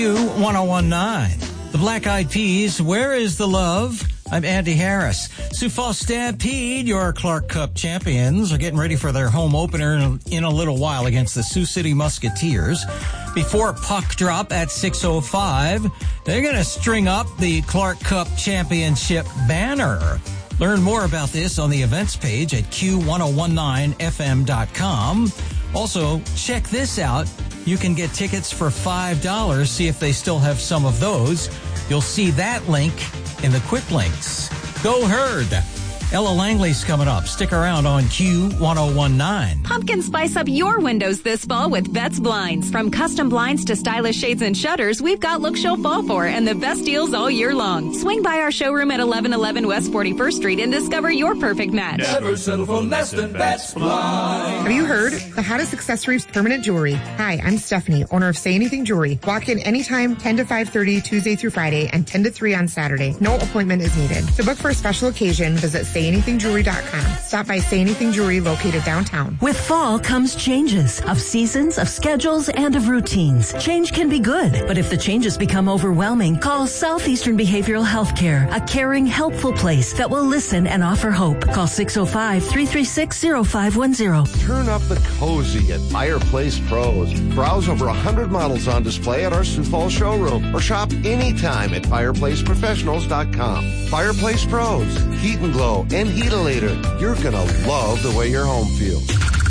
Q1019. The Black Eyed Peas, Where is the Love? I'm Andy Harris. Sioux Falls Stampede, your Clark Cup champions, are getting ready for their home opener in a little while against the Sioux City Musketeers. Before puck drop at 6:05, they're going to string up the Clark Cup Championship banner. Learn more about this on the events page at q1019fm.com. Also, check this out. You can get tickets for $5. See if they still have some of those. You'll see that link in the quick links. Go Herd! Ella Langley's coming up. Stick around on Q1019. Pumpkin spice up your windows this fall with Betts Blinds. From custom blinds to stylish shades and shutters, we've got look show fall for and the best deals all year long. Swing by our showroom at 1111 West 41st Street and discover your perfect match. Never settle for less than Betts Blinds. Have you heard? The hottest accessories, permanent jewelry. Hi, I'm Stephanie, owner of Say Anything Jewelry. Walk in anytime, 10 to 5:30 Tuesday through Friday and 10 to 3 on Saturday. No appointment is needed. To book for a special occasion, visit SayAnythingJewelry.com. Stop by Say Anything Jewelry located downtown. With fall comes changes of seasons, of schedules, and of routines. Change can be good, but if the changes become overwhelming, call Southeastern Behavioral Health Care, a caring, helpful place that will listen and offer hope. Call 605-336-0510. Turn up the cozy at Fireplace Pros. Browse over 100 models on display at our Sioux Falls showroom or shop anytime at fireplaceprofessionals.com. Fireplace Pros, Heat and Glow and Heatilator. You're going to love the way your home feels.